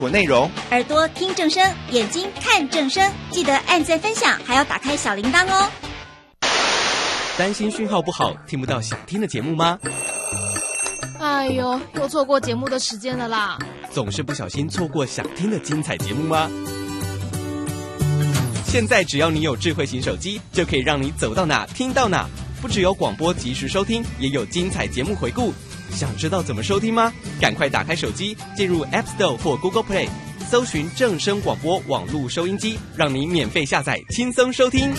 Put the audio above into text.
我内容， 耳朵听正声，眼睛看正声，记得按赞分享，还要打开小铃铛哦。 担心讯号不好，听不到想听的节目吗？ 哎呦，又错过节目的时间了啦！ 总是不小心错过想听的精彩节目吗？现在只要你有智慧型手机，就可以让你走到哪听到哪。不只有广播及时收听，也有精彩节目回顾。想知道怎么收听吗？赶快打开手机，进入 App Store 或 Google Play， 搜寻正声广播网络收音机，让你免费下载，轻松收听。